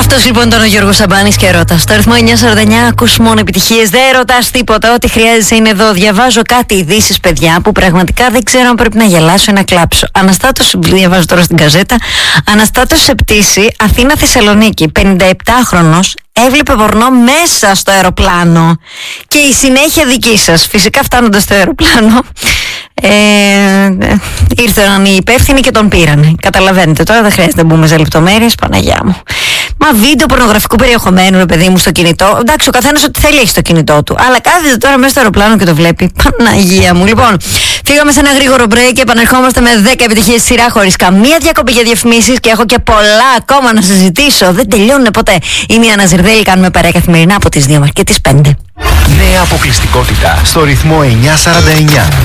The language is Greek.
Αυτός λοιπόν ήταν ο Γιώργος Σαμπάνης και Ρώτα. Στο αριθμό 949 ακούς μόνο επιτυχίες. Δεν ρωτάς τίποτα. Ό,τι χρειάζεσαι είναι εδώ. Διαβάζω κάτι ειδήσεις, παιδιά, που πραγματικά δεν ξέρω αν πρέπει να γελάσω ή να κλάψω. Αναστάτωση, διαβάζω τώρα στην καζέτα. Αναστάτωση σε πτήση Αθήνα-Θεσσαλονίκη. 57χρονος έβλεπε πορνό μέσα στο αεροπλάνο. Και η συνέχεια δική σας. Φυσικά φτάνοντας στο αεροπλάνο, ήρθαν οι υπεύθυνοι και τον πήραν. Καταλαβαίνετε τώρα, δεν χρειάζεται να μπούμε σε λεπτομέρειες. Παναγιά μου. Μα βίντεο πορνογραφικού περιεχομένου, ρε παιδί μου, στο κινητό. Εντάξει, ο καθένας ό,τι θέλει έχει στο κινητό του. Αλλά κάθεται τώρα μέσα στο αεροπλάνο και το βλέπει. Παναγία μου. Λοιπόν, φύγαμε σε ένα γρήγορο break και επανερχόμαστε με 10 επιτυχίες σειρά χωρίς καμία διακοπή για διαφημίσεις και έχω και πολλά ακόμα να συζητήσω. Δεν τελειώνουν ποτέ. Είμαι η Άννα Ζερδέλη, κάνουμε παρέα καθημερινά από τις 2 και τις 5. Νέα αποκλειστικότητα στο ρυθμό 949.